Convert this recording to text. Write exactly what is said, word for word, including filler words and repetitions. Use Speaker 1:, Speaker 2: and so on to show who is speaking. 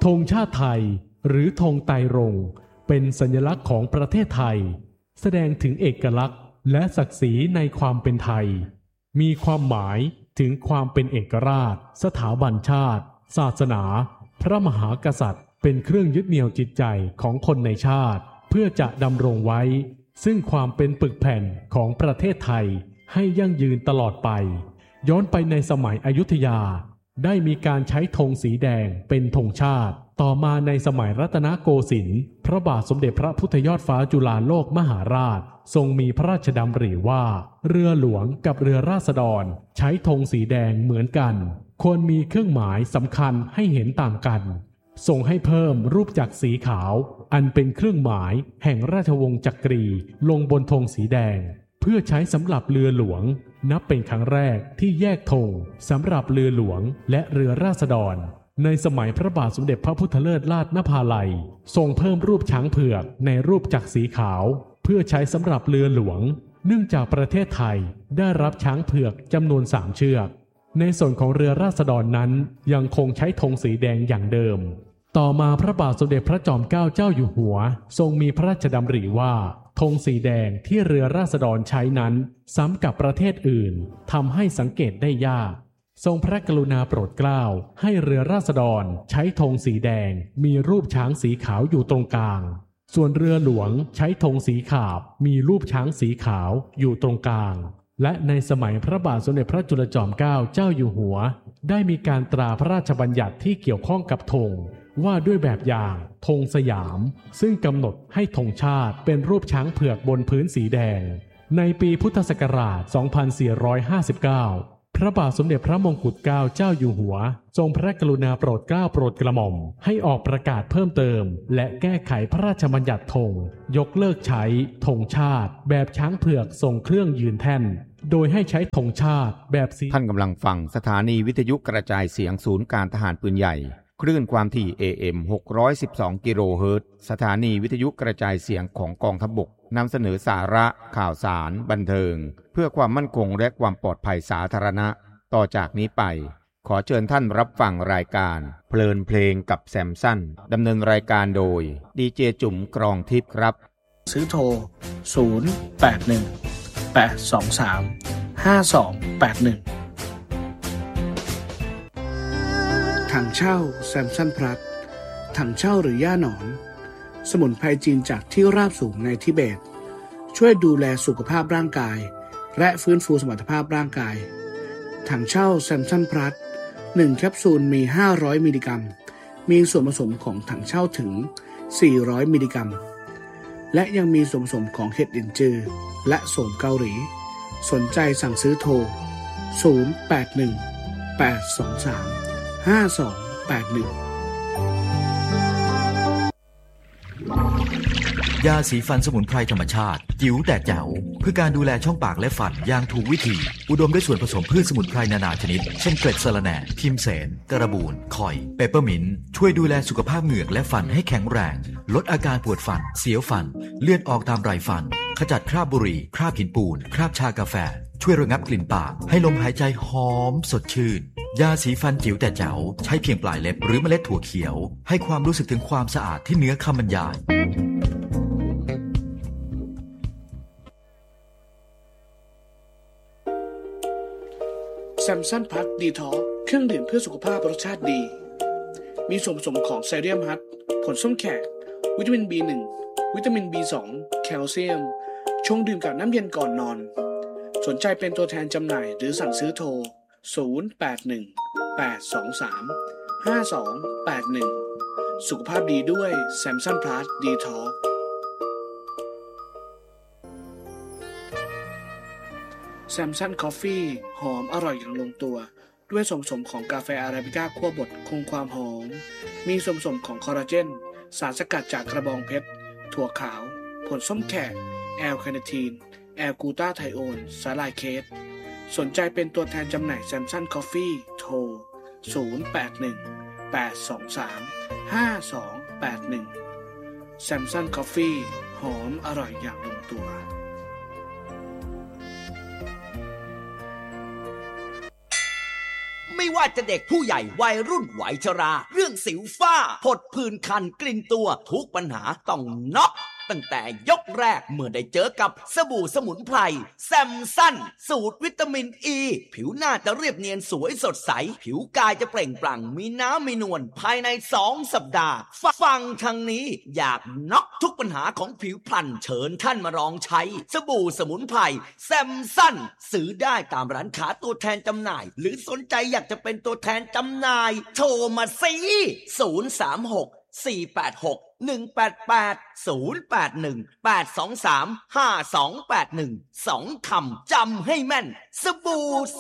Speaker 1: ธงชาติไทยหรือธงไตรรงค์เป็นสัญลักษณ์ของประเทศไทยแสดงถึงเอกลักษณ์และศักดิ์ศรีในความเป็นไทยมีความหมายถึงความเป็นเอกราชสถาบันชาติศาสนาพระมหากษัตริย์เป็นเครื่องยึดเหนี่ยวจิตใจของคนในชาติเพื่อจะดำรงไว้ซึ่งความเป็นปึกแผ่นของประเทศไทยให้ยั่งยืนตลอดไปย้อนไปในสมัยอยุธยาได้มีการใช้ธงสีแดงเป็นธงชาติต่อมาในสมัยรัตนโกสินทร์พระบาทสมเด็จพระพุทธยอดฟ้าจุฬาโลกมหาราชทรงมีพระราชดำริว่าเรือหลวงกับเรือราษฎรใช้ธงสีแดงเหมือนกันควรมีเครื่องหมายสำคัญให้เห็นต่างกันทรงให้เพิ่มรูปจักรสีขาวอันเป็นเครื่องหมายแห่งราชวงศ์จักรีลงบนธงสีแดงเพื่อใช้สำหรับเรือหลวงนับเป็นครั้งแรกที่แยกธงสำหรับเรือหลวงและเรือราษฎรในสมัยพระบาทสมเด็จพระพุทธเลิศราชนภาลัยทรงเพิ่มรูปช้างเผือกในรูปจักรสีขาวเพื่อใช้สำหรับเรือหลวงเนื่องจากประเทศไทยได้รับช้างเผือกจำนวนสามเชือกในส่วนของเรือราษฎรนั้นยังคงใช้ธงสีแดงอย่างเดิมต่อมาพระบาทสมเด็จพระจอมเกล้าเจ้าอยู่หัวทรงมีพระราชดำริว่าธงสีแดงที่เรือราษฎรใช้นั้นซ้ำกับประเทศอื่นทำให้สังเกตได้ยากทรงพระกรุณาโปรดเกล้าให้เรือราษฎรใช้ธงสีแดงมีรูปช้างสีขาวอยู่ตรงกลางส่วนเรือหลวงใช้ธงสีขาวมีรูปช้างสีขาวอยู่ตรงกลางและในสมัยพระบาทสมเด็จพระจุลจอมเกล้าเจ้าอยู่หัวได้มีการตราพระราชบัญญัติที่เกี่ยวข้องกับธงว่าด้วยแบบอย่างธงสยามซึ่งกำหนดให้ธงชาติเป็นรูปช้างเผือกบนพื้นสีแดงในปีพุทธศักราช สองพันสี่ร้อยห้าสิบเก้า พระบาทสมเด็จพระมงกุฎเกล้าเจ้าอยู่หัวทรงพระกรุณาโปรดเกล้าโปรดกระหม่อมให้ออกประกาศเพิ่มเติมและแก้ไขพระราชบัญญัติธงยกเลิกใช้ธงชาติแบบช้างเผือกทรงเครื่องยืนแท่นโดยให้ใช้ธงชาติแบบสี
Speaker 2: ท่านกำลังฟังสถานีวิทยุกระจายเสียงศูนย์การทหารปืนใหญ่คลื่นความถี่ เอ เอ็ม หกร้อยสิบสอง กิโลเฮิรตซ์สถานีวิทยุกระจายเสียงของกองทัพบกนำเสนอสาระข่าวสารบันเทิงเพื่อความมั่นคงและความปลอดภัยสาธารณะต่อจากนี้ไปขอเชิญท่านรับฟังรายการเพลินเพลงกับแซมสันดำเนินรายการโดยดีเจจุ๋มกรองทิพย์ครับ
Speaker 3: ซื้อโทรศูนย์ แปด หนึ่ง แปด สอง สาม ห้า สอง แปด หนึ่งถังเช่าแซมสันพลัสถังเช่าหรือย่าหนอนสมุนไพรจีนจากที่ราบสูงในทิเบตช่วยดูแลสุขภาพร่างกายและฟื้นฟูสมรรถภาพร่างกายถังเช่าแซมสันพลัสหนึ่งแคปซูลมีห้าร้อยมิลลิกรัมมีส่วนผสมของถังเช่าถึงสี่ร้อยมิลลิกรัมและยังมีส่วนผสมของเห็ดอินจือและโสมเกาหลีสนใจสั่งซื้อโทรศูนย์ แปด หนึ่ง แปด สอง สาม ห้า สอง แปด หนึ่ง
Speaker 4: ยาสีฟันสมุนไพรธรรมชาติจิ๋วแต่แจ๋วเพื่อการดูแลช่องปากและฟันอย่างถูกวิธีอุดมด้วยส่วนผสมพืชสมุนไพรนานาชนิดเช่นเกล็ดสะระแหน่ทิมเสนกระบูนข่อยเปปเปอร์มินต์ช่วยดูแลสุขภาพเหงือกและฟันให้แข็งแรงลดอาการปวดฟันเสียวฟันเลือดออกตามไรฟันขจัดคราบบุหรี่คราบหินปูนคราบชากาแฟช่วยระงับกลิ่นปากให้ลมหายใจหอมสดชื่นยาสีฟันจิ๋วแต่แจ๋วใช้เพียงปลายเล็บหรือเมล็ดถั่วเขียวให้ความรู้สึกถึงความสะอาดที่เหนือคำบรรยาย
Speaker 3: แซมสันพัทดีท็อกเครื่องดื่มเพื่อสุขภาพรสชาติดีมีส่วนผสมของไซเรียมฮัทผลส้มแขกวิตามิน บี หนึ่ง วิตามิน บี สอง แคลเซียมชงดื่มกับน้ำเย็นก่อนนอนสนใจเป็นตัวแทนจำหน่ายหรือสั่งซื้อโทรศูนย์ แปด หนึ่ง แปด สอง สาม ห้า สอง แปด หนึ่งสุขภาพดีด้วยแซมสันพลัสดีท็อกแซมสันคอฟฟี่หอมอร่อยอย่างลงตัวด้วยส่วนผสมของกาแฟอาราบิก้าคั่วบดคงความหอมมีส่วนผสมของคอลลาเจนสารสกัดจากกระบองเพชรถั่วขาวผลส้มแขกแอลคาเนทีนแอลกูตาไทโอนสาลายเคสสนใจเป็นตัวแทนจำหน่ายแซมสันคอฟฟี่โทรศูนย์ แปด หนึ่ง แปด สอง สาม ห้า สอง แปด หนึ่งแซมสันคอฟฟี่หอมอร่อยอย่างลงตัว
Speaker 5: ไม่ไม่ว่าจะเด็กผู้ใหญ่วัยรุ่นวัยชราเรื่องสิวฝ้าผดผื่นคันกลิ่นตัวทุกปัญหาต้องน็อกตั้งแต่ยกแรกเมื่อได้เจอกับสบู่สมุนไพรแซมซันสูตรวิตามินอ e, ีผิวหน้าจะเรียบเนียนสวยสดใสผิวกายจะเปล่งปลั่งมีน้ำมีนวลภายในสองสัปดาห์ฟังทางนี้อยากน็อกทุกปัญหาของผิวพรรณเชิญท่านมาลองใช้สบู่สมุนไพรแซมซันซื้อได้ตามร้านค้าตัวแทนจำหน่ายหรือสนใจอยากจะเป็นตัวแทนจำหน่ายโทรมาสิศูนย์ สาม หก สี่ แปด หก หนึ่ง แปด แปด ศูนย์ แปด หนึ่ง แปด สอง สาม ห้า สอง แปด หนึ่ง สองคำจำให้แม่นสบู่